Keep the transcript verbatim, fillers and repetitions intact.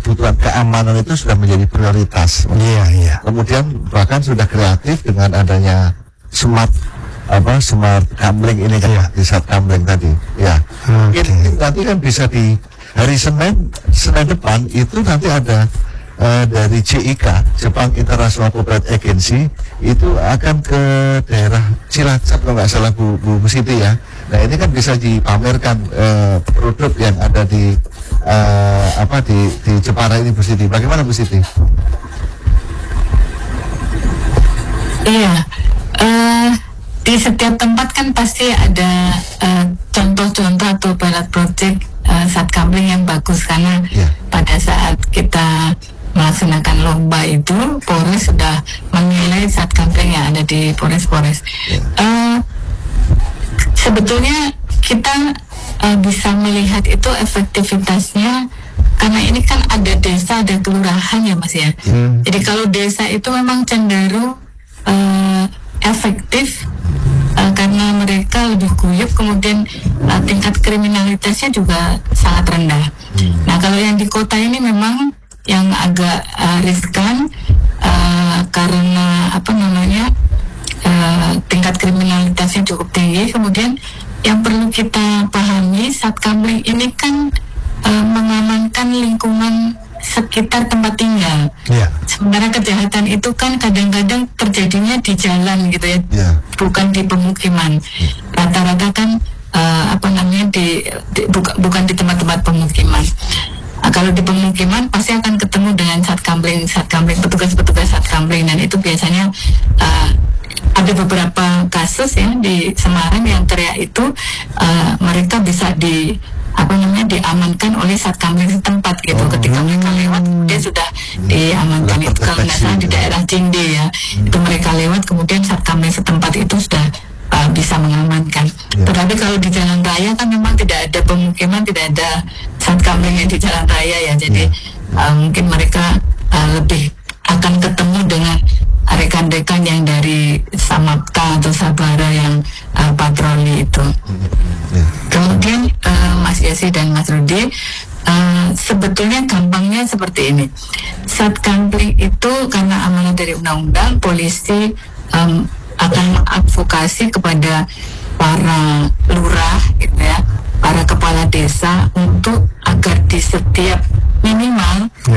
kebutuhan keamanan itu sudah menjadi prioritas. Iya, iya. Kemudian bahkan sudah kreatif dengan adanya smart apa smart gambling ini kan, Iya. di saat gambling tadi. Ya. Oke. Mungkin nanti kan bisa di hari Senin Senin depan itu nanti ada uh, dari J I K, Jepang International Cooperate Agency, itu akan ke daerah Cilacap kalau nggak salah Bu, Bu Siti ya. Nah ini kan bisa dipamerkan uh, produk yang ada di uh, apa di di Jepara ini Bu Siti. Bagaimana Bu Siti? Iya, uh, di setiap tempat kan pasti ada uh, contoh-contoh atau pilot project uh, saat gambling yang bagus, karena Yeah. pada saat kita melaksanakan lomba itu Polres sudah menilai saat gambling yang ada di Polres-Polres. Yeah. Uh, sebetulnya kita uh, bisa melihat itu efektivitasnya karena ini kan ada desa, ada kelurahan ya Mas ya. Hmm. Jadi kalau desa itu memang cenderung uh, efektif uh, karena mereka lebih guyup, kemudian uh, tingkat kriminalitasnya juga sangat rendah. Hmm. Nah kalau yang di kota ini memang yang agak uh, riskan uh, karena apa namanya uh, tingkat kriminalitasnya cukup tinggi. Kemudian yang perlu kita pahami saat gambling ini kan uh, mengamankan lingkungan sekitar tempat tinggal. Iya. Sementara kejahatan itu kan kadang-kadang terjadinya di jalan gitu ya, Ya. bukan di pemukiman. Rata-rata kan uh, apa namanya di, di buka, bukan di tempat-tempat pemukiman. Nah, kalau di pemukiman pasti akan ketemu dengan saat gambling, saat gambling petugas-petugas saat gambling, dan itu biasanya uh, ada beberapa kasus ya di Semarang yang teriak itu uh, mereka bisa di apa namanya diamankan oleh saat gambling setempat gitu. Oh. Ketika mereka lewat dia sudah diamankan. Itu kalau nggak salah di daerah Cinde ya, Hmm. itu mereka lewat kemudian saat gambling setempat itu sudah uh, bisa mengamankan. Ya. Tetapi kalau di jalan raya kan memang tidak ada pemukiman, tidak ada saat gambling yang di jalan raya ya, jadi uh, mungkin mereka uh, lebih akan ketemu dengan rekan-rekan yang dari Samapta atau Sabara yang uh, patroli itu. Ya. Kemudian uh, Mas Yesi dan Mas Rudi, uh, sebetulnya gampangnya seperti ini. Saat gambling itu karena amanah dari undang-undang, polisi um, akan mengadvokasi kepada para lurah gitu ya, para kepala desa untuk agar di setiap minimal Ya.